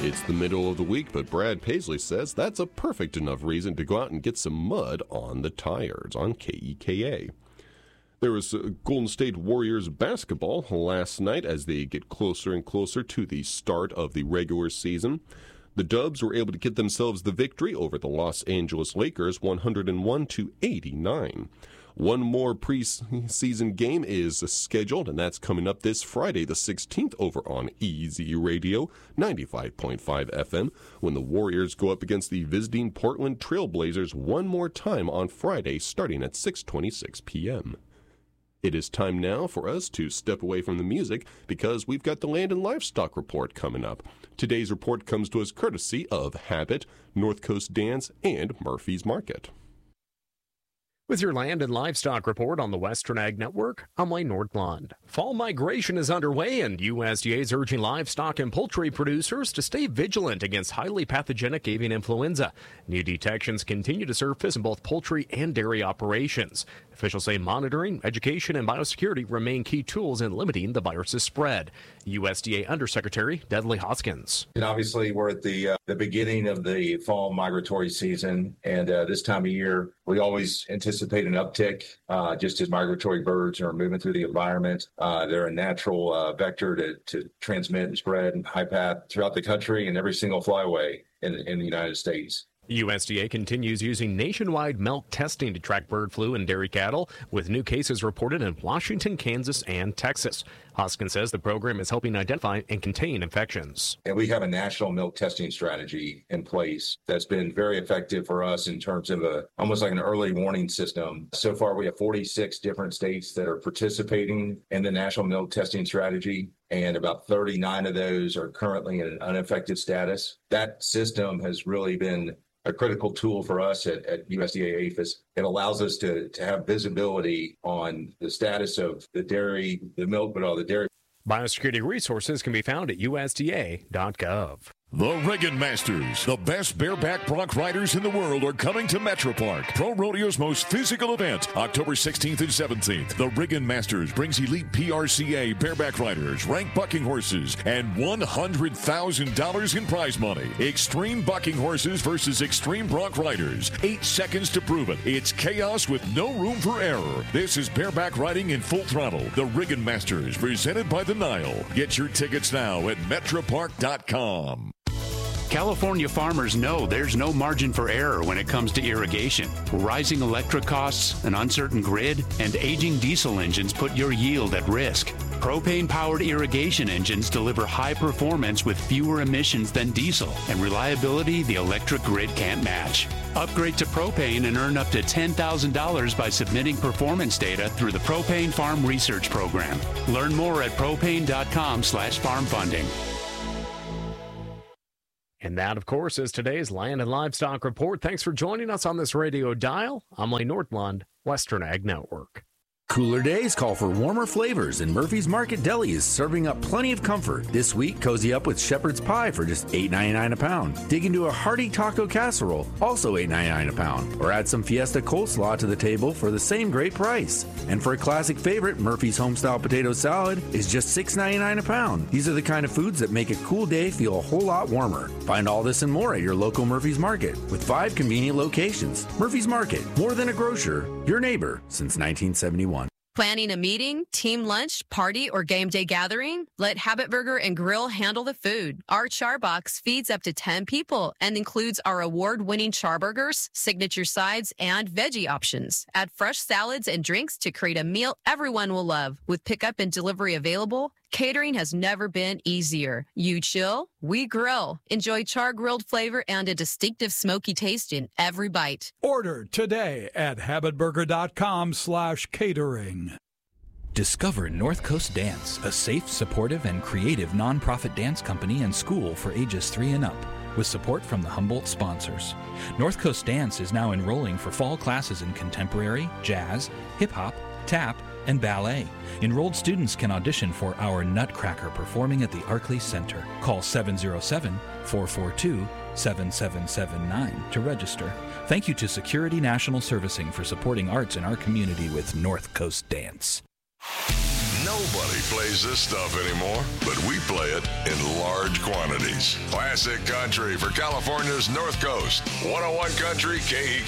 It's the middle of the week, but Brad Paisley says that's a perfect enough reason to go out and get some mud on the tires on KEKA. There was Golden State Warriors basketball last night as they get closer and closer to the start of the regular season. The Dubs were able to get themselves the victory over the Los Angeles Lakers, 101-89. One more preseason game is scheduled, and that's coming up this Friday, the 16th, over on EZ Radio, 95.5 FM, when the Warriors go up against the visiting Portland Trail Blazers one more time on Friday, starting at 6:26 p.m. It is time now for us to step away from the music because we've got the Land and Livestock Report coming up. Today's report comes to us courtesy of Habit, North Coast Dance, and Murphy's Market. With your Land and Livestock Report on the Western Ag Network, I'm Wayne Nordlund. Fall migration is underway, and USDA is urging livestock and poultry producers to stay vigilant against highly pathogenic avian influenza. New detections continue to surface in both poultry and dairy operations. Officials say monitoring, education, and biosecurity remain key tools in limiting the virus's spread. USDA Undersecretary Dudley Hoskins. And obviously, we're at the beginning of the fall migratory season, and this time of year, we always anticipate an uptick just as migratory birds are moving through the environment. They're a natural vector to transmit and spread and high path throughout the country and every single flyway in the United States. USDA continues using nationwide milk testing to track bird flu in dairy cattle, with new cases reported in Washington, Kansas, and Texas. Hoskins says the program is helping identify and contain infections. And we have a national milk testing strategy in place that's been very effective for us in terms of almost like an early warning system. So far, we have 46 different states that are participating in the national milk testing strategy, and about 39 of those are currently in an unaffected status. That system has really been a critical tool for us at USDA APHIS. It allows us to have visibility on the status of the dairy, the milk, but all the dairy. Biosecurity resources can be found at USDA.gov. The Riggin Masters, the best bareback bronc riders in the world, are coming to Metro Park, Pro Rodeo's most physical event, October 16th and 17th. The Riggin Masters brings elite PRCA bareback riders, ranked bucking horses, and $100,000 in prize money. Extreme bucking horses versus extreme bronc riders. 8 seconds to prove it. It's chaos with no room for error. This is bareback riding in full throttle. The Riggin Masters, presented by the Nile. Get your tickets now at metropark.com. California farmers know there's no margin for error when it comes to irrigation. Rising electric costs, an uncertain grid, and aging diesel engines put your yield at risk. Propane-powered irrigation engines deliver high performance with fewer emissions than diesel and reliability the electric grid can't match. Upgrade to propane and earn up to $10,000 by submitting performance data through the Propane Farm Research Program. Learn more at propane.com/farm funding. And that, of course, is today's Land and Livestock Report. Thanks for joining us on this radio dial. I'm Wayne Nordlund, Western Ag Network. Cooler days call for warmer flavors, and Murphy's Market Deli is serving up plenty of comfort. This week, cozy up with shepherd's pie for just $8.99 a pound. Dig into a hearty taco casserole, also $8.99 a pound. Or add some Fiesta coleslaw to the table for the same great price. And for a classic favorite, Murphy's Homestyle Potato Salad is just $6.99 a pound. These are the kind of foods that make a cool day feel a whole lot warmer. Find all this and more at your local Murphy's Market, with 5 convenient locations. Murphy's Market, more than a grocer, your neighbor since 1971. Planning a meeting, team lunch, party, or game day gathering? Let Habit Burger and Grill handle the food. Our char box feeds up to 10 people and includes our award-winning char burgers, signature sides, and veggie options. Add fresh salads and drinks to create a meal everyone will love. With pickup and delivery available, catering has never been easier. You chill, we grill. Enjoy char-grilled flavor and a distinctive smoky taste in every bite. Order today at habitburger.com/catering. Discover North Coast Dance, a safe, supportive, and creative nonprofit dance company and school for ages 3 and up, with support from the Humboldt sponsors. North Coast Dance is now enrolling for fall classes in contemporary, jazz, hip-hop, tap, and ballet. Enrolled students can audition for our Nutcracker performing at the Arkley Center. Call 707-442-7779 to register. Thank you to Security National Servicing for supporting arts in our community with North Coast Dance. Nobody plays this stuff anymore, but we play it in large large quantities. Classic country for California's North Coast. 101 Country KEK.